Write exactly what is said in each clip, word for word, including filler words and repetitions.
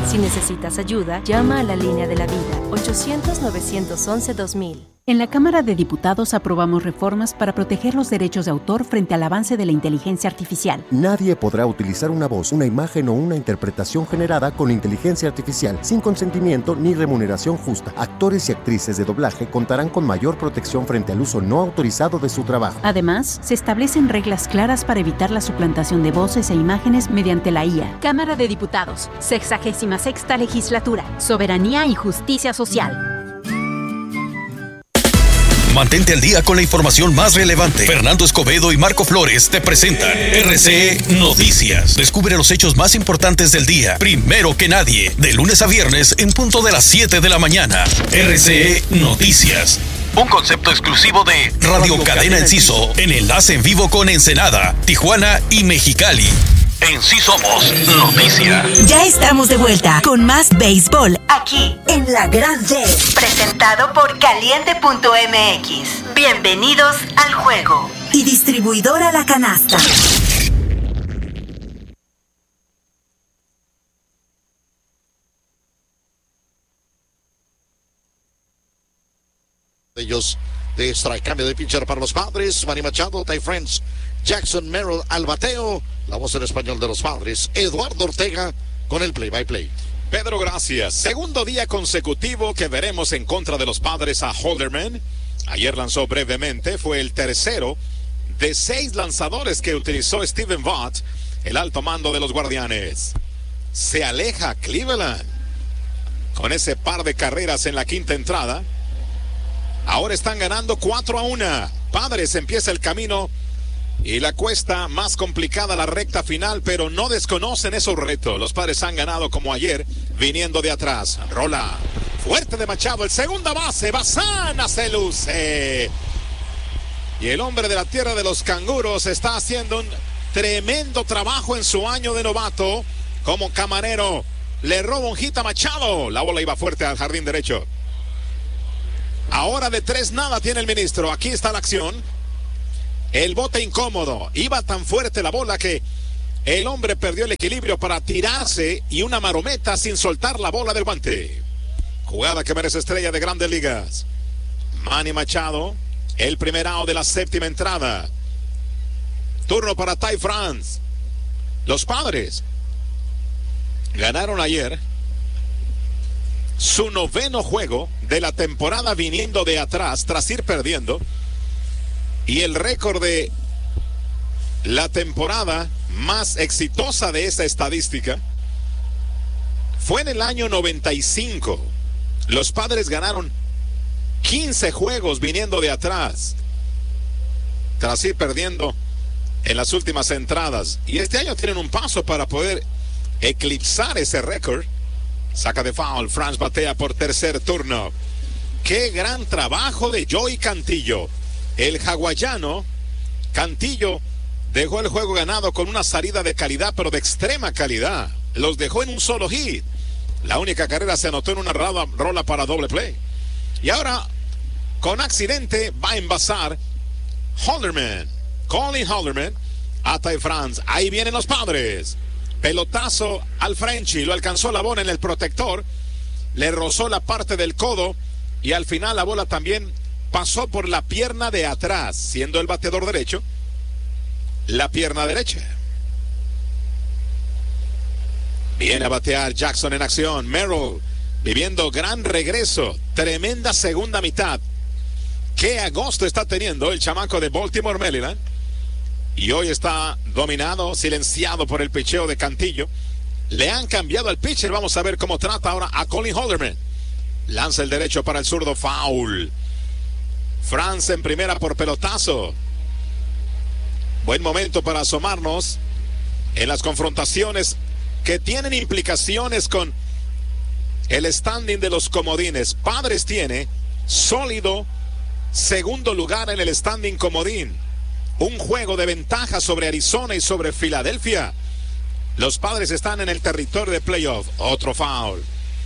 Si necesitas ayuda, llama a la línea de la vida, ochocientos, novecientos once, dos mil. En la Cámara de Diputados aprobamos reformas para proteger los derechos de autor frente al avance de la inteligencia artificial. Nadie podrá utilizar una voz, una imagen o una interpretación generada con inteligencia artificial sin consentimiento ni remuneración justa. Actores y actrices de doblaje contarán con mayor protección frente al uso no autorizado de su trabajo. Además, se establecen reglas claras para evitar la suplantación de voces e imágenes mediante la I A. Cámara de Diputados, sexagésima sexta legislatura, soberanía y justicia social. Mantente al día con la información más relevante. Fernando Escobedo y Marco Flores te presentan R C E Noticias. Descubre los hechos más importantes del día, primero que nadie, de lunes a viernes en punto de las siete de la mañana. R C E Noticias. Un concepto exclusivo de Radio Cadena Enciso, en enlace en vivo con Ensenada, Tijuana y Mexicali. En Sí Somos Noticia. Ya estamos de vuelta con más béisbol aquí en La Gran D. Presentado por Caliente punto M X. Bienvenidos al juego. Y distribuidora La Canasta. Ellos de strike, cambio de pitcher para los Padres. Manny Machado, Ty France, Jackson Merrill al bateo. La voz en español de los Padres, Eduardo Ortega, con el play-by-play. Pedro, gracias. Segundo día consecutivo que veremos en contra de los Padres a Holderman. Ayer lanzó brevemente, fue el tercero de seis lanzadores que utilizó Steven Vaught, el alto mando de los Guardianes. Se aleja Cleveland con ese par de carreras en la quinta entrada. Ahora están ganando cuatro a uno. Padres empieza el camino y la cuesta más complicada, la recta final, pero no desconocen esos retos. Los Padres han ganado como ayer, viniendo de atrás. Rola fuerte de Machado, el segunda base, Bazana se luce. Y el hombre de la tierra de los canguros está haciendo un tremendo trabajo en su año de novato como camarero. Le roba un hit a Machado. La bola iba fuerte al jardín derecho. Ahora de tres nada tiene el ministro. Aquí está la acción. El bote incómodo. Iba tan fuerte la bola que el hombre perdió el equilibrio para tirarse y una marometa sin soltar la bola del guante. Jugada que merece estrella de Grandes Ligas. Manny Machado, el primer out de la séptima entrada. Turno para Ty France. Los Padres ganaron ayer su noveno juego de la temporada viniendo de atrás tras ir perdiendo. Y el récord de la temporada más exitosa de esta estadística fue en el año noventa y cinco. Los Padres ganaron quince juegos viniendo de atrás tras ir perdiendo en las últimas entradas. Y este año tienen un paso para poder eclipsar ese récord. Saca de foul, France batea por tercer turno. Qué gran trabajo de Joey Cantillo. El hawaiano Cantillo dejó el juego ganado con una salida de calidad, pero de extrema calidad. Los dejó en un solo hit. La única carrera se anotó en una rola, rola para doble play. Y ahora, con accidente, va a envasar Holderman. Colin Holderman a Ty France. Ahí vienen los Padres. Pelotazo al Frenchy. Lo alcanzó la bola en el protector. Le rozó la parte del codo. Y al final la bola también pasó por la pierna de atrás, siendo el bateador derecho, la pierna derecha. Viene a batear Jackson en acción. Merrill viviendo gran regreso, tremenda segunda mitad. Qué agosto está teniendo el chamaco de Baltimore, Maryland. Y hoy está dominado, silenciado por el picheo de Cantillo. Le han cambiado al pitcher. Vamos a ver cómo trata ahora a Colin Holderman. Lanza el derecho para el zurdo, foul. France en primera por pelotazo. Buen momento para asomarnos en las confrontaciones que tienen implicaciones con el standing de los comodines. Padres tiene sólido segundo lugar en el standing comodín. Un juego de ventaja sobre Arizona y sobre Filadelfia. Los Padres están en el territorio de playoff. Otro foul.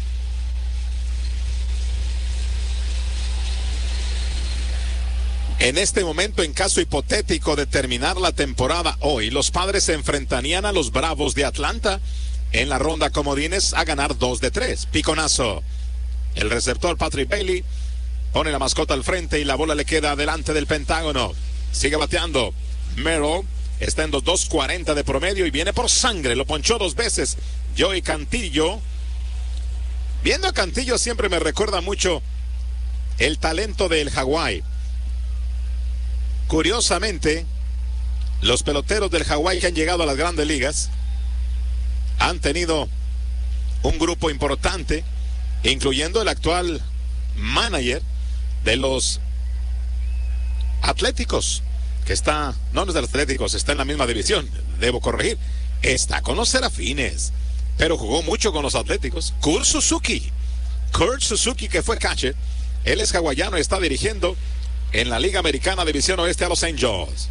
En este momento, en caso hipotético de terminar la temporada hoy, los Padres se enfrentarían a los Bravos de Atlanta en la ronda comodines a ganar dos de tres. Piconazo. El receptor Patrick Bailey pone la mascota al frente y la bola le queda delante del Pentágono. Sigue bateando. Merrill está en los dos cuarenta de promedio y viene por sangre. Lo ponchó dos veces Joey Cantillo. Viendo a Cantillo siempre me recuerda mucho el talento del Hawái. Curiosamente, los peloteros del Hawái que han llegado a las grandes ligas han tenido un grupo importante, incluyendo el actual manager de los Atléticos, que está, no, no es de los Atléticos, está en la misma división, debo corregir, está con los Serafines, pero jugó mucho con los Atléticos. Kurt Suzuki, Kurt Suzuki, que fue catcher, él es hawaiano y está dirigiendo en la Liga Americana División Oeste a los Angels.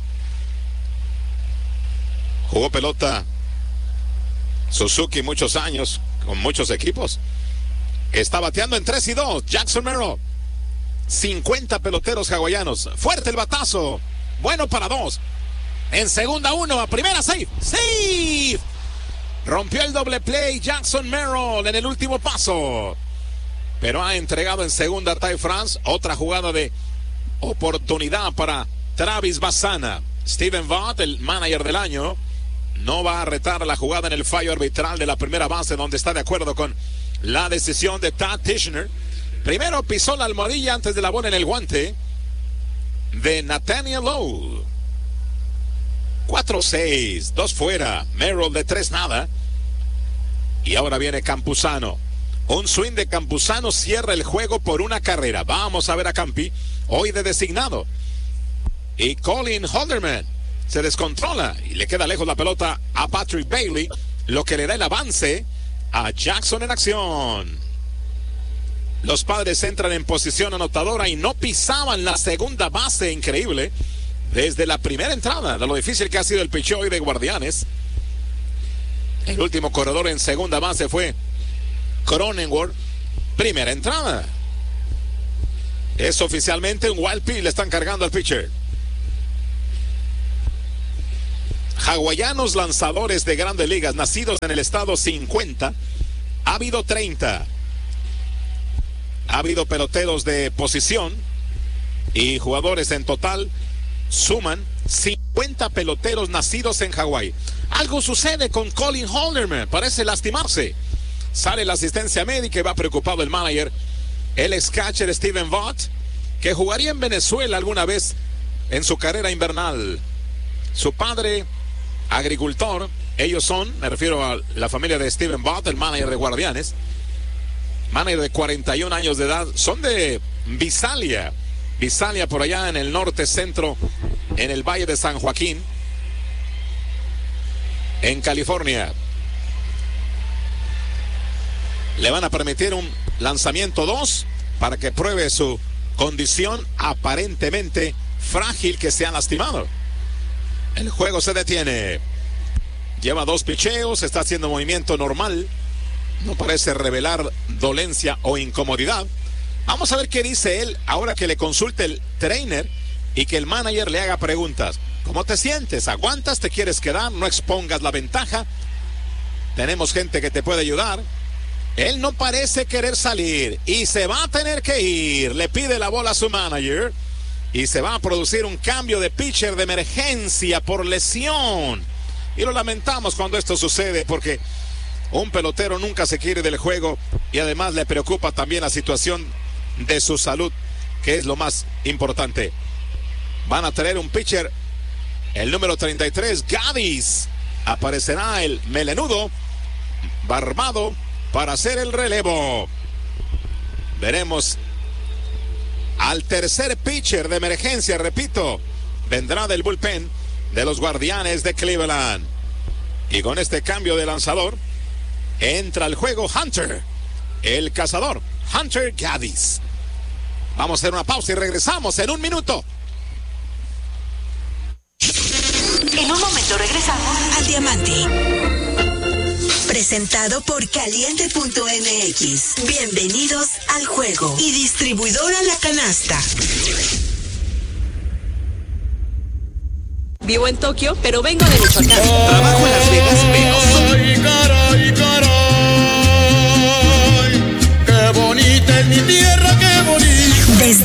Jugó pelota Suzuki muchos años con muchos equipos. Está bateando en tres y dos Jackson Merrill. cincuenta peloteros hawaianos. Fuerte el batazo. Bueno para dos. En segunda uno, a primera save. Save. Rompió el doble play Jackson Merrill en el último paso. Pero ha entregado en segunda Ty France. Otra jugada de oportunidad para Travis Bassana. Steven Vaught, el manager del año, no va a retar la jugada en el fallo arbitral de la primera base, donde está de acuerdo con la decisión de Tad Tishner. Primero pisó la almohadilla antes de la bola en el guante de Nathaniel Lowe. cuatro seis, dos fuera. Merrill de tres nada. Y ahora viene Campuzano. Un swing de Campuzano cierra el juego por una carrera. Vamos a ver a Campi hoy de designado. Y Colin Holderman se descontrola y le queda lejos la pelota a Patrick Bailey, lo que le da el avance a Jackson en acción. Los Padres entran en posición anotadora y no pisaban la segunda base, increíble, desde la primera entrada, de lo difícil que ha sido el picheo hoy de Guardianes. El último corredor en segunda base fue Cronenworth. Primera entrada. Es oficialmente un wild pitch, le están cargando al pitcher. Hawaianos lanzadores de grandes ligas, nacidos en el estado cincuenta, ha habido treinta. Ha habido peloteros de posición y jugadores en total suman cincuenta peloteros nacidos en Hawái. Algo sucede con Colin Holderman, parece lastimarse. Sale la asistencia médica y va preocupado el manager. El ex catcher Steven Vaught, que jugaría en Venezuela alguna vez en su carrera invernal. Su padre, agricultor. Ellos son, me refiero a la familia de Steven Vaught, el manager de Guardianes. Manager de cuarenta y un años de edad. Son de Visalia. Visalia por allá en el norte centro, en el Valle de San Joaquín, en California. Le van a permitir un lanzamiento dos para que pruebe su condición aparentemente frágil, que se ha lastimado. El juego se detiene. Lleva dos picheos, está haciendo movimiento normal. No parece revelar dolencia o incomodidad. Vamos a ver qué dice él ahora que le consulte el trainer y que el manager le haga preguntas. ¿Cómo te sientes? ¿Aguantas? ¿Te quieres quedar? No expongas la ventaja. Tenemos gente que te puede ayudar. Él no parece querer salir y se va a tener que ir. Le pide la bola a su manager y se va a producir un cambio de pitcher de emergencia por lesión. Y lo lamentamos cuando esto sucede, porque un pelotero nunca se quiere del juego y además le preocupa también la situación de su salud, que es lo más importante. Van a traer un pitcher, el número treinta y tres, Gaddis. Aparecerá el melenudo barbado para hacer el relevo. Veremos al tercer pitcher de emergencia, repito, vendrá del bullpen de los Guardianes de Cleveland. Y con este cambio de lanzador entra al juego Hunter, el cazador, Hunter Gaddis. Vamos a hacer una pausa y regresamos en un minuto. En un momento regresamos al Diamante. Presentado por Caliente punto M X. Bienvenidos al juego. Y distribuidora La Canasta. Vivo en Tokio, pero vengo de Michoacán. Trabajo en Las Vegas, pero soy...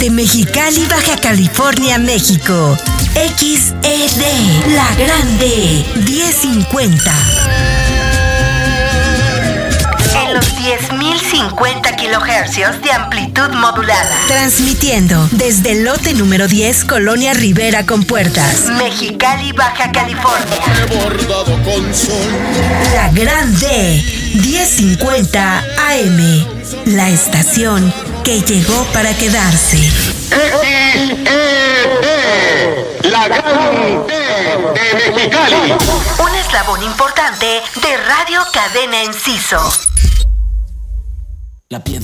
desde Mexicali, Baja California, México. X E D, La Grande, diez cincuenta. En los diez mil cincuenta kilohercios de amplitud modulada. Transmitiendo desde el lote número diez, Colonia Rivera con Puertas, Mexicali, Baja California. La Grande, diez cincuenta A M. La estación que llegó para quedarse. X E D, La Grande de Mexicali. Un eslabón importante de Radio Cadena Enciso. La piedra